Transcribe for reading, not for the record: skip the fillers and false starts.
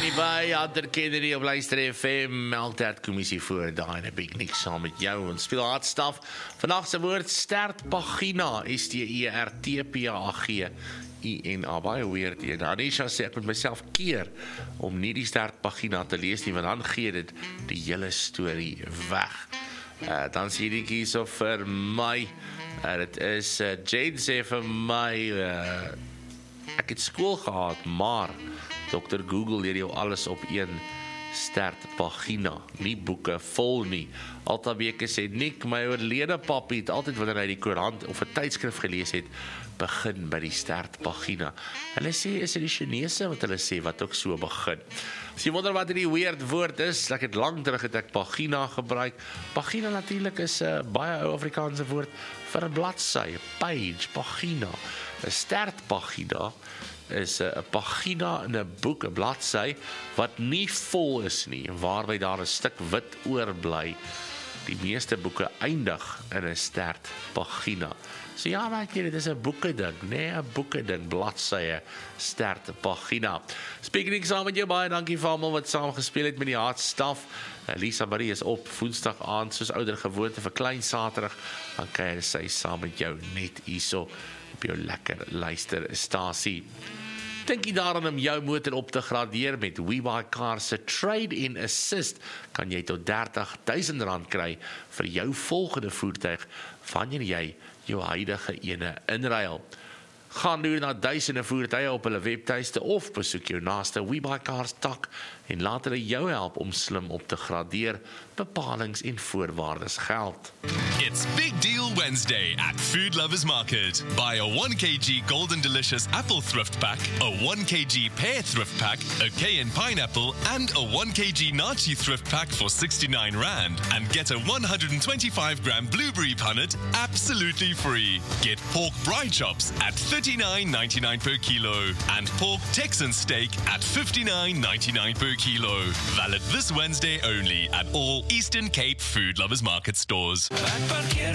Danny by, Hunter Kennedy op Luister FM, Melktert Kommissie voor daai en 'n piknik saam met jou en speel hardstaf. Vandag se woord stertpagina, STERTPAG-INA, baie weird hier. Anisha sê ek moet myself keer om nie die stertpagina te lees nie, want dan gee dit die hele storie weg. Dan sê die kies of vir my, dit is Jane sê vir my, ek het skool gehad, maar Dr. Google leer jou alles op een stertpagina, nie boeke vol nie. Altaweke sê, Nick, my oorlede papi het altyd wanneer hy die koerant of 'n tydskrif gelees het, begin by die stertpagina. Hulle sê, is dit die Chinese wat hulle sê, wat ook so begin. As jy wonder wat die weird woord is, ek het lang terug het ek pagina gebruik. Pagina natuurlik is 'n baie ou Afrikaanse woord vir 'n bladsy, 'n page, pagina. 'n Stertpagina is 'n pagina in 'n boek, 'n bladsy, wat nie vol is nie, waarby daar 'n stuk wit oorbly. Die meeste boeke eindig in 'n stertpagina. So ja, maar dit is 'n boekeding, nee, 'n boekeding, bladsye, stertpagina. Speaking saam met jou, baie dankie vir almal wat saam gespeel het met die hardstaf. Lisa Marie is op Woensdag aand, soos ouer gewoonte vir klein Saterdag, dan kuier sy saam met jou net hierso op jou lekker luisterstasie. Dink jy daaraan om jou motor op te gradeer met WeBuyCars se Trade-in Assist, kan jy tot R30,000 kry vir jou volgende voertuig wanneer jy jou huidige ene inruil. Gaan nu na duisende voertuie op hulle webtuiste of besoek jou naaste WeBuyCars tak en laat hulle jou help om slim op te gradeer. Bepalings en voorwaardes geld. It's Big Deal Wednesday at Food Lovers Market. Buy a 1 kg Golden Delicious Apple Thrift Pack, a 1 kg Pear Thrift Pack, a Cayenne Pineapple, and a 1 kg Nachi Thrift Pack for R69 and get a 125-gram Blueberry Punnet absolutely free. Get pork bride chops at $39.99 per kilo and pork Texan steak at $59.99 per kilo. Valid this Wednesday only at all Eastern Cape Food Lovers Market stores. Ek parkeer